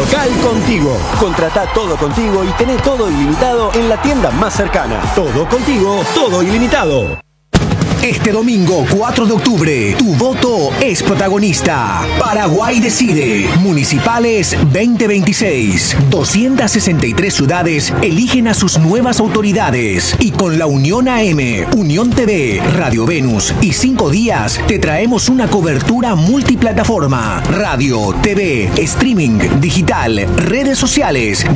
Total Contigo. Contratá Todo Contigo y tené todo ilimitado en la tienda más cercana. Todo Contigo, todo ilimitado. Este domingo 4 de octubre, tu voto es protagonista. Paraguay decide. Municipales 2026. 263 ciudades eligen a sus nuevas autoridades. Y con la Unión AM, Unión TV, Radio Venus y 5 días, te traemos una cobertura multiplataforma. Radio, TV, streaming, digital, redes sociales.